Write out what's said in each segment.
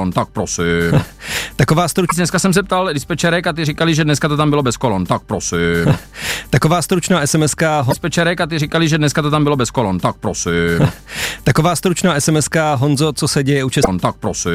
kolon, tak prosím. Taková Dneska jsem se ptal dispečerek a ty říkali, že dneska to tam bylo bez kolon, tak prosím. Taková stručná SMS-ka Dispečerek a ty říkali, že dneska to tam bylo bez kolon, tak prosím. Taková stručná SMS-ka Honzo, co se děje u Českých Tak prosím.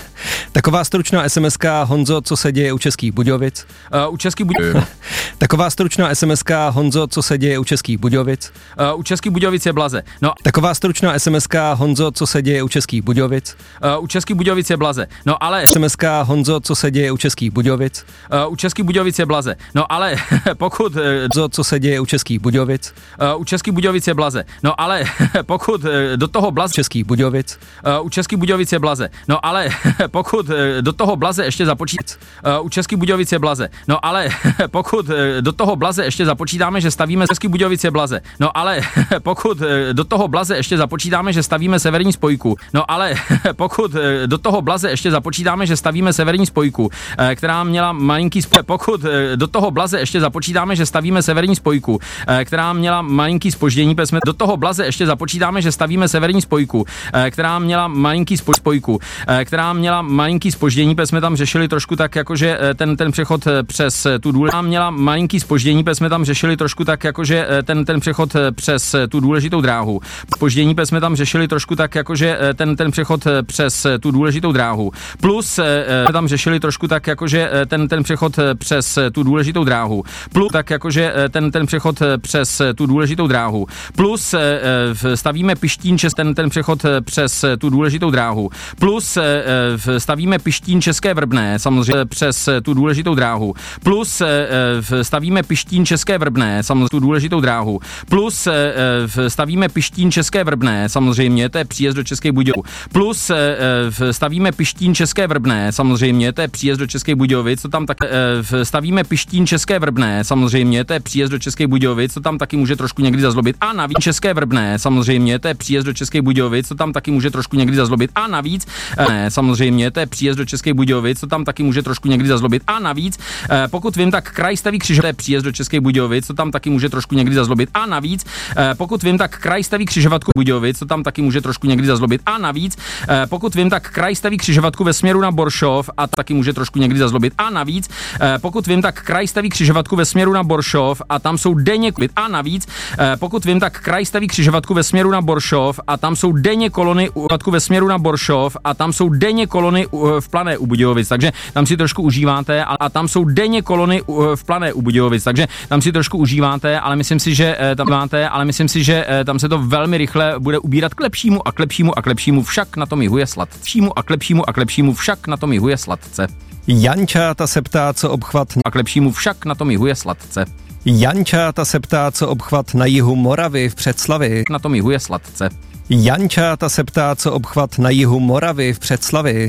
Taková stručná SMS-ka Honzo, co se děje u Českých Budějovic? U Českých Budějovic. Taková stručná SMS-ka Honzo, co se děje u Českých Budějovic? U Českých Budějovic je Blaze. No, Taková stručná SMS-ka Honzo, co se děje u Českých Budějovic? u Českých Budějovic je Blaze. No ale SMS-ka Honzo, co se děje u Českých Budějovic? u Českých Budějovic je Blaze. No ale pokud Honzo, co se děje u Českých Budějovic? u Českých Budějovic je Blaze. No ale pokud do toho Blaze Českých Budějovic? u Českých Budějovic je Blaze. No ale pokud do toho Blaze ještě započítáme u Českých Budějovic je Blaze. No ale pokud do toho Blaze ještě započítáme, že stavíme Českých Budějovic je Blaze. No ale pokud do toho Blaze ještě započítáme, že stavíme severní spojku. No ale pokud do toho Blaze ještě započítáme, že stavíme severní spojku, která měla malinký pokud do toho Blaze ještě započítáme, že stavíme severní spojku, která měla malinký zpoždění, jsme do toho Blaze ještě započítáme, že stavíme severní spojku, která měla malinký spojku, která měla malinký zpoždění, jsme tam řešili trošku tak jakože ten přechod přes tu důležitou měla malinký zpoždění, jsme tam řešili trošku tak jakože ten přechod přes tu důležitou dráhu. Zpoždění jsme tam řešili trošku tak jakože ten přechod přes tu důležitou dráhu. Plus tam řešili trošku tak jakože ten přechod přes tu důležitou dráhu. Plus tak jakože ten přechod přes tu důležitou dráhu. Plus stavíme Pištín ten přechod přes tu důležitou dráhu. Plus stavíme Pištín České Vrbné, samozřejmě přes tu důležitou dráhu. Plus stavíme Pištín České Vrbné, samozřejmě tu důležitou dráhu. Plus stavíme Pištín České Vrbné, samozřejmě, to je příjezd do Českých Budějovic. Plus stavíme Pištín České Vrbné, samozřejmě, to je příjezd do Českých Budějovic, to tam tak stavíme Pištín České Vrbné, samozřejmě, to je příjezd do Českých Budějovic, to tam taky může trošku někdy zazlobit. A navíc České Vrbné, samozřejmě, to je příjezd do Českých Budějovic, to tam taky může trošku někdy zazlobit. A navíc samozřejmě, to je příjezd do Českých Budějovic, to tam taky může trošku někdy zazlobit. A navíc, pokud vím, tak kraj staví křižovatku, to je příjezd do Českých Budějovic, to tam taky může trošku někdy zazlobit. A navíc, pokud vím, tak kraj staví křižovatku Budějovic, to tam taky může trošku někdy zazlobit. A navíc, pokud vím, tak kraj staví křižovatku ve směru na Boršov a taky může trošku někdy zazlobit. A navíc, pokud vím, tak kraj staví křižovatku ve směru na Boršov a tam jsou denně a navíc, pokud vím, tak kraj staví křižovatku ve směru na Boršov a tam jsou denně kolony ve směru na Boršov a tam jsou denně kolony v Plané u Budějovic, takže tam si trošku užíváte a tam jsou denně kolony v Plané u Budějovic, takže tam si trošku užíváte, ale myslím si, že tam se to velmi rychle bude ubírat k lepšímu a k lepšímu a k lepšímu, však na to mi huje sladce. A k lepšímu a k lepšímu, však na to mi huje sladce. Jančáta se ptá, co obchvat A k lepšímu, však na to mi huje sladce. Jančáta se ptá, co obchvat na jihu Moravy v Předslavi. Na to mi huje sladce. Jančáta se ptá, co obchvat na jihu Moravy v Předslavi.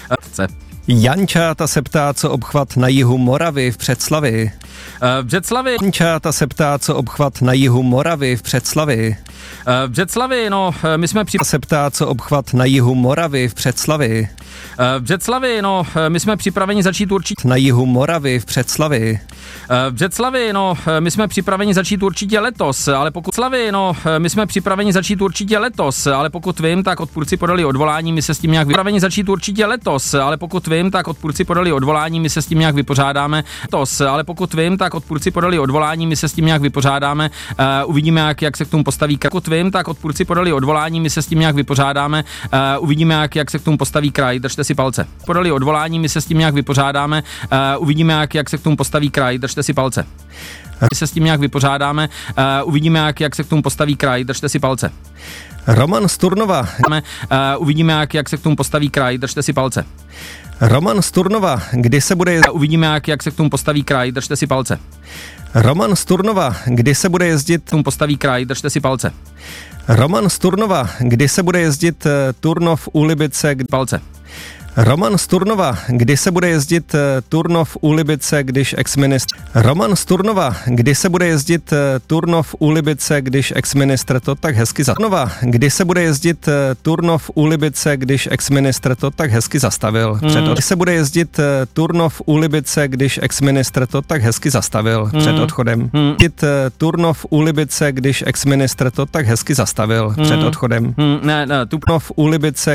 Jančáta se ptá, co obchvat na jihu Moravy v Předslavi. Břeclavi. Jančáta se ptá, co obchvat na jihu Moravy v Předslavi. Břeclavi, no, my jsme se ptá, co obchvat na jihu Moravy v Předslavi. Břeclavi, no, my jsme připraveni začít určitě na jihu Moravy v Předslavi. Břeclavi, no, my jsme připraveni začít určitě letos, ale pokud my jsme připraveni začít určitě letos, ale pokud vím, tak odpůrci podali odvolání, my se s tím nějak připraveni začít určitě letos, ale pokud vím, tak odpůrci podali odvolání, my se s tím nějak vypořádáme. Ale pokud vím, tak odpůrci podali odvolání, my se s tím nějak vypořádáme. Uvidíme, jak se k tomu postaví. Pokud vím, tak odpůrci podali odvolání, my se s tím nějak vypořádáme. Uvidíme, jak se k tomu postaví kraj. Držte si palce. Podali odvolání, my se s tím nějak vypořádáme. Uvidíme, jak se k tomu postaví kraj. Držte si palce. My se s tím nějak vypořádáme. Uvidíme, jak se k tomu postaví kraj. Držte si palce. Roman Sturnova. Uvidíme, jak se k tomu postaví kraj. Držte si palce. Roman Sturnova, kdy se bude jezdit? Uvidíme, jak se k tomu postaví kraj. Držte si palce. Roman Sturnova, kdy se bude jezdit? K tomu postaví kraj. Držte si palce. Roman Sturnova, kdy se bude jezdit Turnov u Libice? Palce. Roman Sturnova, kdy se bude jezdit Turnov u Libice, když exministr... Roman Sturnova, kdy se bude jezdit Turnov u Libice, když exministr to tak hezky Sturnova, kdy se bude jezdit Turnov u Libice, když exministr to tak hezky zastavil. Kdy se bude jezdit Turnov u Libice, když exministr to tak hezky zastavil před odchodem. Turnov u Libice, když exministr to tak hezky zastavil před odchodem. Turnov u Libice,